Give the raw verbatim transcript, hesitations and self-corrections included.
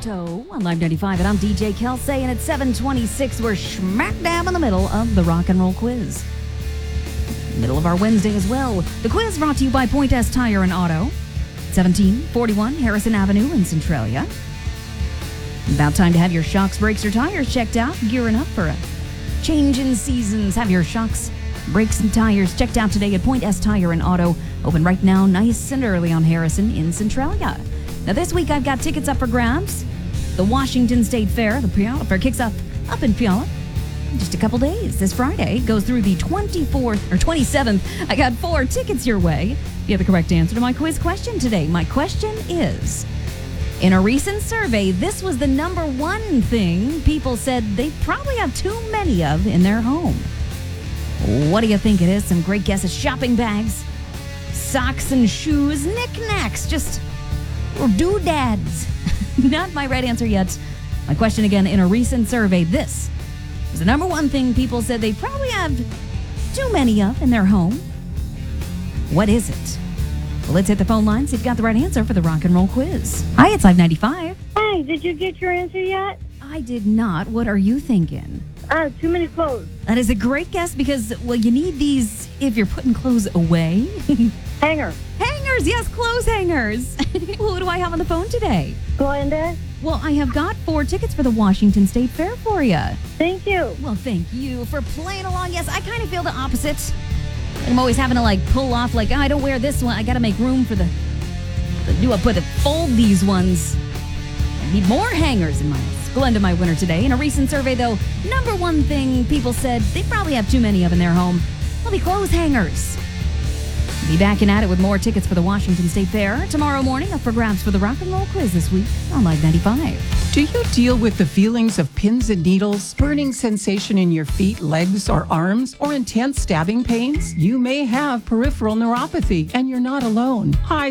Toronto on Live ninety-five, and I'm D J Kelsey, and at seven twenty-six, we're smack dab in the middle of the Rock and Roll Quiz. Middle of our Wednesday as well. The quiz brought to you by Point S Tire and Auto, seventeen forty-one Harrison Avenue in Centralia. About time to have your shocks, brakes, or tires checked out. Gearing up for a change in seasons. Have your shocks, brakes, and tires checked out today at Point S Tire and Auto. Open right now, nice and early on Harrison in Centralia. Now this week I've got tickets up for grabs. The Washington State Fair, the Puyallup Fair, kicks up up in Puyallup in just a couple days. This Friday goes through the twenty-fourth or twenty-seventh. I got four tickets your way. You have the correct answer to my quiz question today. My question is, in a recent survey, this was the number one thing people said they probably have too many of in their home. What do you think it is? Some great guesses. Shopping bags, socks and shoes, knickknacks, just or doodads. Not my right answer yet. My question again, in a recent survey, this was the number one thing people said they probably have too many of in their home. What is it? Well, let's hit the phone line, see if you got the right answer for the Rock and Roll Quiz. Hi, it's Live ninety-five. Hi, did you get your answer yet? I did not. What are you thinking? Oh, too many clothes. That is a great guess because, well, you need these if you're putting clothes away. Hanger. Hangers, yes, clothes hangers. Who do I have on the phone today? Glenda. Well, I have got four tickets for the Washington State Fair for you. Thank you. Well, thank you for playing along. Yes, I kind of feel the opposite. I'm always having to, like, pull off, like, oh, I don't wear this one. I got to make room for the, the do I put it, fold these ones. I need more hangers in my Glenda, my winner today. In a recent survey, though, number one thing people said they probably have too many of in their home will be clothes hangers. Be backing at it with more tickets for the Washington State Fair tomorrow morning, up for grabs for the Rock and Roll Quiz this week on Live ninety-five. Do you deal with the feelings of pins and needles, burning sensation in your feet, legs, or arms, or intense stabbing pains? You may have peripheral neuropathy, and you're not alone. Hi,